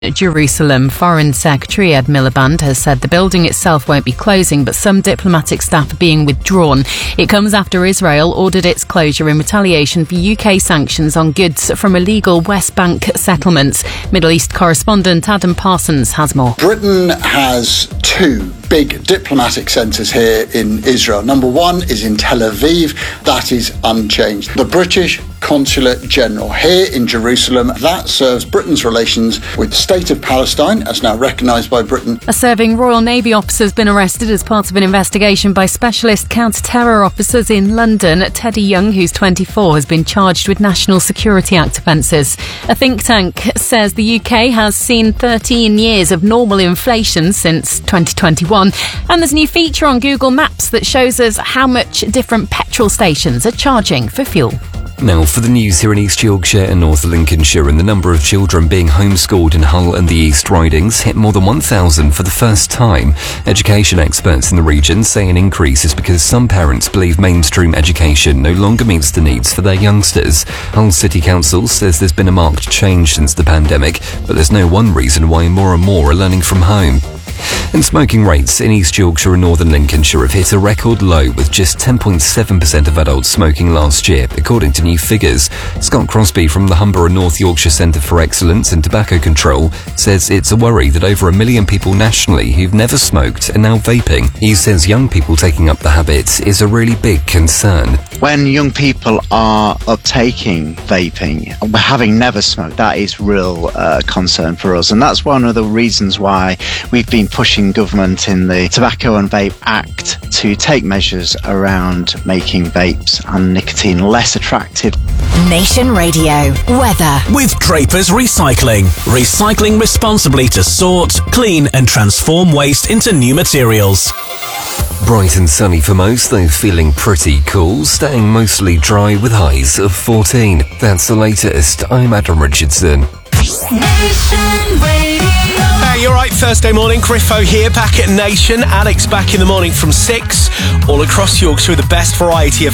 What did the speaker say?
Jerusalem. Foreign Secretary Ed Miliband has said the building itself won't be closing, but some diplomatic staff are being withdrawn. It comes after Israel ordered its closure in retaliation for UK sanctions on goods from illegal West Bank settlements. Middle East correspondent Adam Parsons has more. Britain has two big diplomatic centres here in Israel. Number one is in Tel Aviv. That is unchanged. The British Consulate General here in Jerusalem, that serves Britain's relations with the State of Palestine, as now recognised by Britain. A serving Royal Navy officer has been arrested as part of an investigation by specialist counter-terror officers in London. Teddy Young, who's 24, has been charged with National Security Act offences. A think tank says the UK has seen 13 years of normal inflation since 2021. And there's a new feature on Google Maps that shows us how much different petrol stations are charging for fuel. Now for the news here in East Yorkshire and North Lincolnshire, and the number of children being homeschooled in Hull and the East Ridings hit more than 1,000 for the first time. Education experts in the region say an increase is because some parents believe mainstream education no longer meets the needs for their youngsters. Hull City Council says there's been a marked change since the pandemic, but there's no one reason why more and more are learning from home. And smoking rates in East Yorkshire and Northern Lincolnshire have hit a record low, with just 10.7% of adults smoking last year, according to new figures. Scott Crosby from the Humber and North Yorkshire Centre for Excellence in Tobacco Control says it's a worry that over 1 million people nationally who've never smoked are now vaping. He says young people taking up the habit is a really big concern. When young people are uptaking vaping, having never smoked, that is real concern for us. And that's one of the reasons why we've been pushing government in the Tobacco and Vape Act to take measures around making vapes and nicotine less attractive. Nation Radio weather with Drapers Recycling. Recycling responsibly to sort, clean and transform waste into new materials. Bright and sunny for most, though feeling pretty cool, staying mostly dry with highs of 14. That's the latest. I'm Adam Richardson. Nation Radio. Hey, you're right, Thursday morning. Griffo here, back at Nation. Alex back in the morning from 6. All across Yorkshire with the best variety of